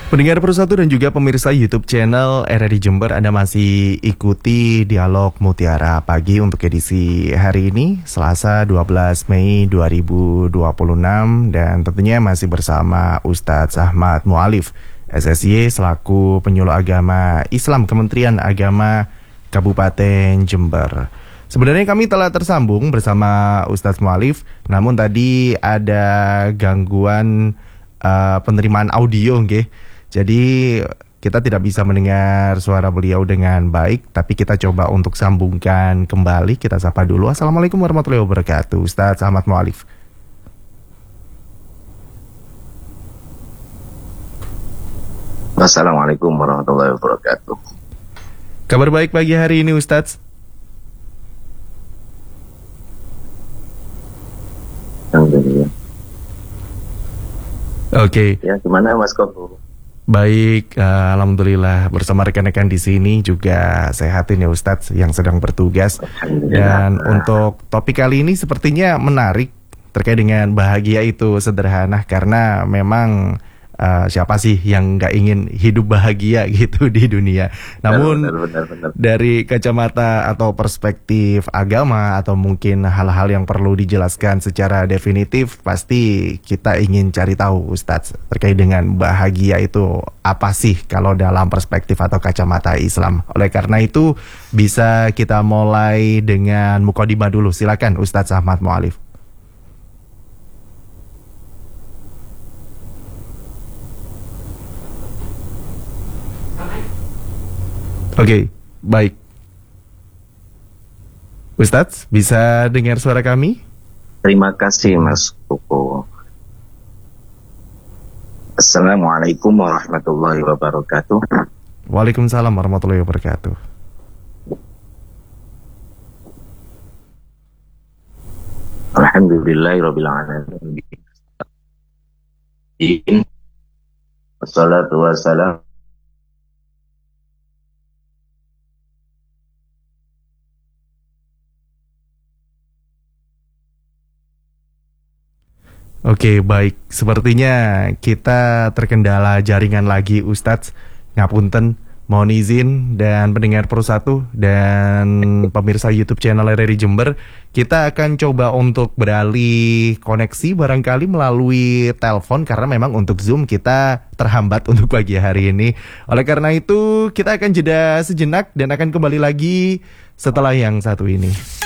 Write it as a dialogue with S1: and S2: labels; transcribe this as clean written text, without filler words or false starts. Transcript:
S1: Pendengar Persatu dan juga pemirsa YouTube channel RRI Jember, Anda masih ikuti Dialog Mutiara Pagi untuk edisi hari ini, Selasa 12 Mei 2026, dan tentunya masih bersama Ustadz Ahmad Mu'alif, SSY selaku penyuluh agama Islam Kementerian Agama Kabupaten Jember. Sebenarnya kami telah tersambung bersama Ustadz Mu'alif, namun tadi ada gangguan penerimaan audio, nggih. Jadi kita tidak bisa mendengar suara beliau dengan baik, tapi kita coba untuk sambungkan kembali. Kita sapa dulu. Assalamualaikum warahmatullahi wabarakatuh, Ustadz Ahmad Mu'alif.
S2: Assalamualaikum warahmatullahi wabarakatuh.
S1: Kabar baik pagi hari ini, Ustadz?
S2: Alhamdulillah.
S1: Oke.
S2: Ya, gimana Mas Koko?
S1: Baik, alhamdulillah bersama rekan-rekan di sini juga sehatin ya Ustadz yang sedang bertugas. Dan untuk topik kali ini sepertinya menarik terkait dengan bahagia itu sederhana, karena memang siapa sih yang nggak ingin hidup bahagia gitu di dunia. Namun
S2: benar.
S1: dari kacamata atau perspektif agama atau mungkin hal-hal yang perlu dijelaskan secara definitif, pasti kita ingin cari tahu Ustadz terkait dengan bahagia itu apa sih kalau dalam perspektif atau kacamata Islam. Oleh karena itu bisa kita mulai dengan mukadimah dulu. Silakan Ustadz Ahmad Mu'alif. Oke, baik. Ustadz, bisa dengar suara kami?
S2: Terima kasih Mas Koko. Assalamualaikum warahmatullahi wabarakatuh.
S1: Waalaikumsalam warahmatullahi wabarakatuh.
S2: Alhamdulillahirabbil alamin. Wassalatu wassalam.
S1: Oke, baik. Sepertinya kita terkendala jaringan lagi, Ustadz. Ngapunten, mohon izin dan pendengar Persatu dan pemirsa YouTube channel RRI Jember. Kita akan coba untuk beralih koneksi barangkali melalui telepon, karena memang untuk Zoom kita terhambat untuk pagi hari ini. Oleh karena itu, kita akan jeda sejenak dan akan kembali lagi setelah yang satu ini.